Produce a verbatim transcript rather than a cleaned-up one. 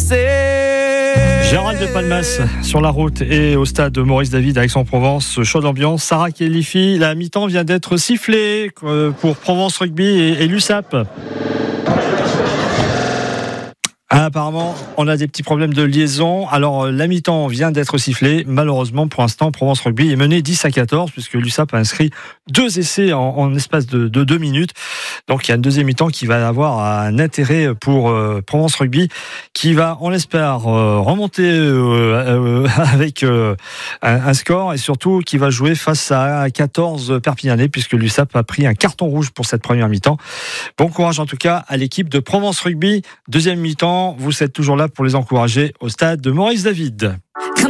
passer. Gérald de Palmas sur la route et au stade de Maurice David à Aix-en-Provence. Chaude ambiance. Sarah Kelifi, la mi-temps vient d'être sifflée pour Provence Rugby et, et l'U S A P. Ah, apparemment, on a des petits problèmes de liaison. Alors, la mi-temps vient d'être sifflée. Malheureusement, pour l'instant, Provence Rugby est mené dix à quatorze puisque l'U S A P a inscrit deux essais en, en espace de, de deux minutes. Donc, il y a une deuxième mi-temps qui va avoir un intérêt pour euh, Provence Rugby qui va, on l'espère, euh, remonter euh, euh, avec euh, un, un score et surtout qui va jouer face à quatorze Perpignanais puisque l'U S A P a pris un carton rouge pour cette première mi-temps. Bon courage en tout cas à l'équipe de Provence Rugby. Deuxième mi-temps, vous êtes toujours là pour les encourager au stade de Maurice David.